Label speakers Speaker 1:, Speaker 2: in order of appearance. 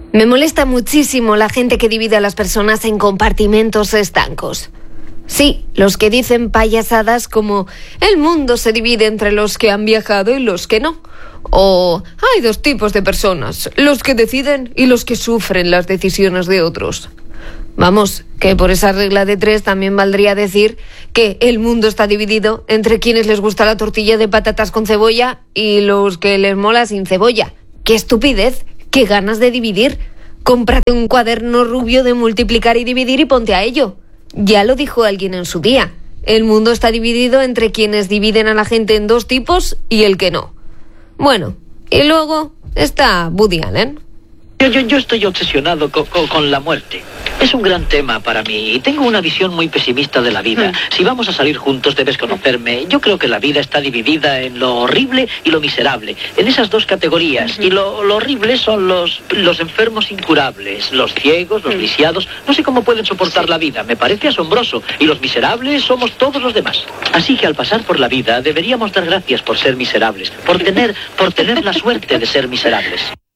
Speaker 1: Me molesta muchísimo la gente que divide a las personas en compartimentos estancos. Sí, los que dicen payasadas como el mundo se divide entre los que han viajado y los que no. O hay dos tipos de personas, los que deciden y los que sufren las decisiones de otros. Vamos, que por esa regla de 3 también valdría decir que el mundo está dividido entre quienes les gusta la tortilla de patatas con cebolla y los que les mola sin cebolla. ¡Qué estupidez! ¡Qué ganas de dividir! Cómprate un cuaderno rubio de multiplicar y dividir y ponte a ello. Ya lo dijo alguien en su día. El mundo está dividido entre quienes dividen a la gente en dos tipos y el que no. Bueno, y luego está Woody Allen.
Speaker 2: Yo estoy obsesionado con la muerte. Es un gran tema para mí y tengo una visión muy pesimista de la vida. Si vamos a salir juntos debes conocerme. Yo creo que la vida está dividida en lo horrible y lo miserable. En esas dos categorías. Y lo horrible son los enfermos incurables, los ciegos, los lisiados. No sé cómo pueden soportar la vida. Me parece asombroso. Y los miserables somos todos los demás. Así que al pasar por la vida deberíamos dar gracias por ser miserables. Por tener la suerte de ser miserables.